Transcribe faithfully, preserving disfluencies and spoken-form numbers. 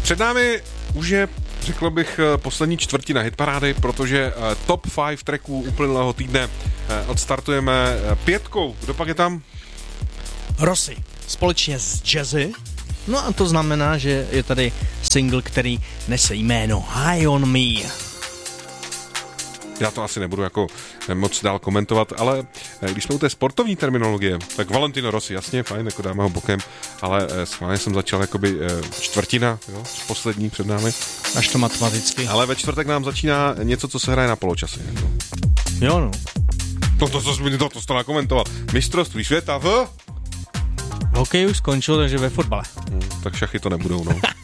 Před námi už je, řekl bych, poslední čtvrtina hitparády, protože top pět tracků uplynulého týdne odstartujeme pětkou. Kdo pak je tam? Rossi. Společně s Jazzy. No a to znamená, že je tady single, který nese jméno High on Me. Já to asi nebudu jako moc dál komentovat, ale když jsme u té sportovní terminologie, tak Valentino Rossi, jasně, fajn, jako dáme ho bokem, ale schválně jsem začal jakoby čtvrtina, jo, poslední před námi. Až to matematicky. Ale ve čtvrtek nám začíná něco, co se hraje na poločasy. Jako. Jo, no. To, to, to, to, to, to jsi to nakomentoval. Mistrovství světa v... Hokej už skončil, takže ve fotbale. Hmm, tak šachy to nebudou, no.